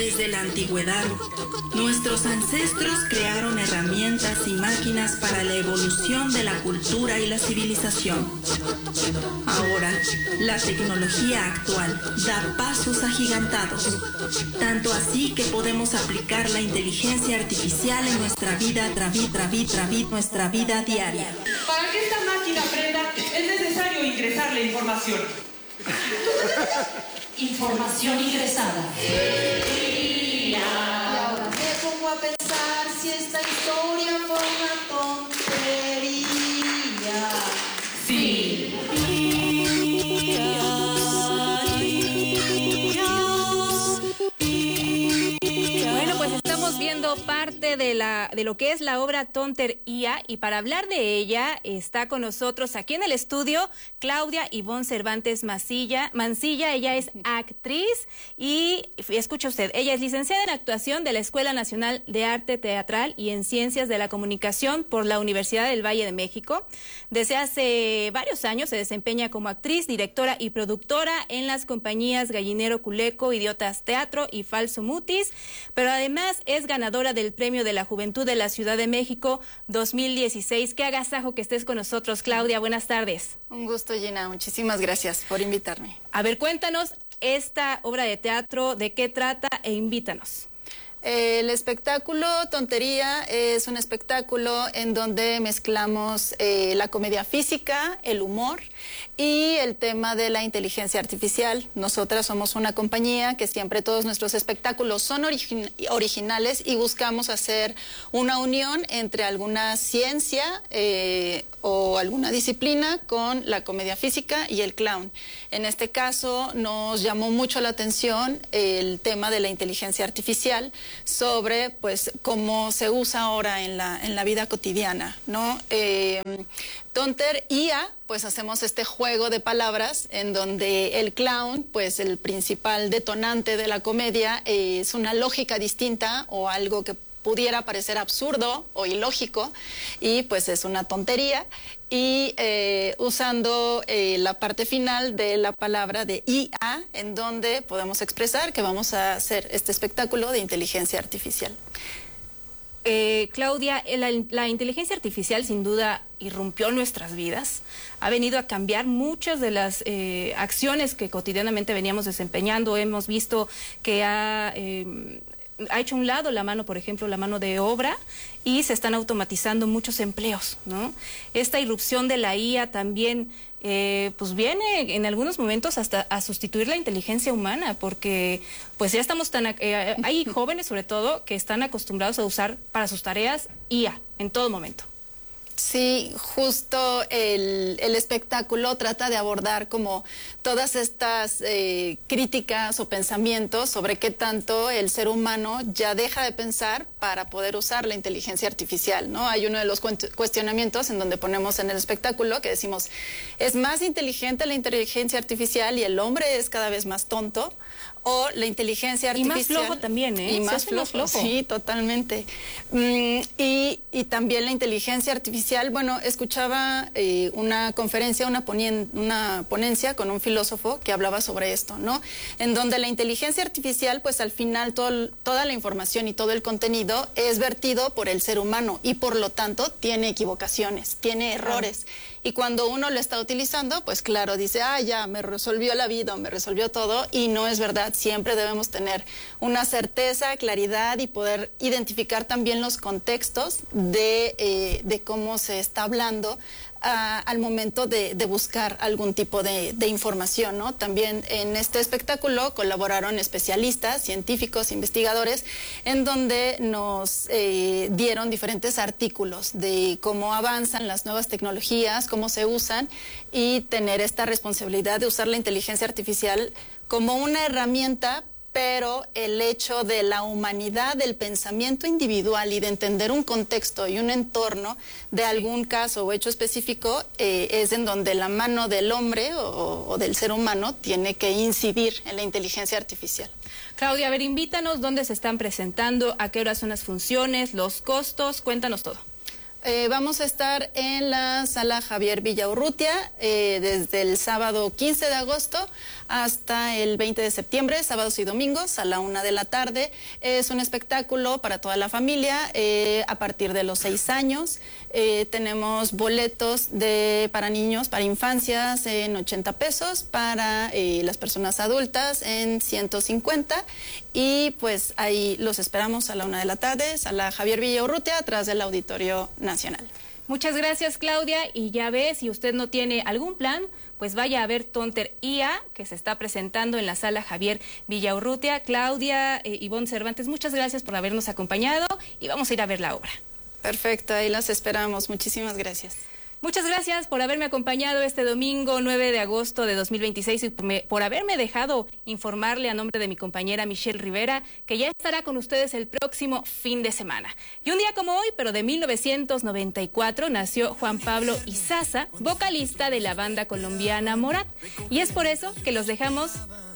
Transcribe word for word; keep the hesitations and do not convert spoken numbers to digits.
Desde la antigüedad, nuestros ancestros crearon herramientas y máquinas para la evolución de la cultura y la civilización. Ahora, la tecnología actual da pasos agigantados, tanto así que podemos aplicar la inteligencia artificial en nuestra vida, travi, travi, travi, nuestra vida diaria. Para que esta máquina aprenda, es necesario ingresar la información. Información ingresada. Y ahora me pongo a pensar si esta historia fue una tontería. Sí. Bueno, pues estamos viendo parte de la de lo que es la obra Tonter I A, y para hablar de ella está con nosotros aquí en el estudio Claudia Ivonne Cervantes Mancilla. Mancilla, ella es actriz y escucha usted, ella es licenciada en actuación de la Escuela Nacional de Arte Teatral y en Ciencias de la Comunicación por la Universidad del Valle de México. Desde hace varios años se desempeña como actriz, directora y productora en las compañías Gallinero Culeco, Idiotas Teatro y Falso Mutis, pero además es ganadora del Premio de la Juventud de la Ciudad de México dos mil dieciséis. Qué agasajo que estés con nosotros, Claudia. Buenas tardes. Un gusto, Gina. Muchísimas gracias por invitarme. A ver, cuéntanos esta obra de teatro, de qué trata e invítanos. El espectáculo Tontería es un espectáculo en donde mezclamos eh, la comedia física, el humor y el tema de la inteligencia artificial. Nosotras somos una compañía que siempre todos nuestros espectáculos son origin originales y buscamos hacer una unión entre alguna ciencia eh, o alguna disciplina con la comedia física y el clown. En este caso nos llamó mucho la atención el tema de la inteligencia artificial, sobre pues cómo se usa ahora en la, en la vida cotidiana, ¿no? Eh, Tonter I A, pues hacemos este juego de palabras en donde el clown, pues el principal detonante de la comedia, eh, es una lógica distinta o algo que pudiera parecer absurdo o ilógico, y pues es una tontería, y eh, usando eh, la parte final de la palabra de I A, en donde podemos expresar que vamos a hacer este espectáculo de inteligencia artificial. Eh, Claudia, la, la inteligencia artificial sin duda irrumpió nuestras vidas, ha venido a cambiar muchas de las eh, acciones que cotidianamente veníamos desempeñando. Hemos visto que ha... Eh, ha hecho un lado la mano, por ejemplo, la mano de obra, y se están automatizando muchos empleos, ¿no? Esta irrupción de la I A también, eh, pues viene en algunos momentos hasta a sustituir la inteligencia humana, porque pues ya estamos tan, eh, hay jóvenes sobre todo que están acostumbrados a usar para sus tareas I A en todo momento. Sí, justo el, el espectáculo trata de abordar como todas estas eh, críticas o pensamientos sobre qué tanto el ser humano ya deja de pensar para poder usar la inteligencia artificial, ¿no? Hay uno de los cuestionamientos en donde ponemos en el espectáculo que decimos, ¿es más inteligente la inteligencia artificial y el hombre es cada vez más tonto? O la inteligencia artificial... Y más flojo también, ¿eh? Y más flojo, flojo, sí, totalmente. Mm, y, y también la inteligencia artificial, bueno, escuchaba eh, una conferencia, una, ponien, una ponencia con un filósofo que hablaba sobre esto, ¿no? En donde la inteligencia artificial, pues al final todo, toda la información y todo el contenido es vertido por el ser humano y por lo tanto tiene equivocaciones, tiene errores. Ah. Y cuando uno lo está utilizando, pues claro, dice, ah, ya, me resolvió la vida, me resolvió todo, y no es verdad. Siempre debemos tener una certeza, claridad y poder identificar también los contextos de, eh, de cómo se está hablando a, al momento de, de buscar algún tipo de, de información, ¿no? También en este espectáculo colaboraron especialistas, científicos, investigadores, en donde nos eh, dieron diferentes artículos de cómo avanzan las nuevas tecnologías, cómo se usan, y tener esta responsabilidad de usar la inteligencia artificial como una herramienta, pero el hecho de la humanidad, del pensamiento individual y de entender un contexto y un entorno de algún caso o hecho específico eh, es en donde la mano del hombre o, o del ser humano tiene que incidir en la inteligencia artificial. Claudia, a ver, invítanos dónde se están presentando, a qué horas son las funciones, los costos, cuéntanos todo. Eh, vamos a estar en la sala Javier Villaurrutia eh, desde el sábado quince de agosto hasta el veinte de septiembre, sábados y domingos a la una de la tarde. Es un espectáculo para toda la familia eh, a partir de los seis años. Eh, tenemos boletos de, para niños, para infancias en ochenta pesos, para eh, las personas adultas en ciento cincuenta. Y pues ahí los esperamos a la una de la tarde, sala Javier Villaurrutia, atrás del Auditorio Nacional. Muchas gracias, Claudia. Y ya ve, si usted no tiene algún plan, pues vaya a ver Tonter I A, que se está presentando en la sala Javier Villaurrutia. Claudia, eh, Ivonne Cervantes, muchas gracias por habernos acompañado y vamos a ir a ver la obra. Perfecto, ahí las esperamos. Muchísimas gracias. Muchas gracias por haberme acompañado este domingo nueve de agosto de dos mil veintiséis y por, me, por haberme dejado informarle a nombre de mi compañera Michelle Rivera que ya estará con ustedes el próximo fin de semana. Y un día como hoy, pero de mil novecientos noventa y cuatro, nació Juan Pablo Izaza, vocalista de la banda colombiana Morat. Y es por eso que los dejamos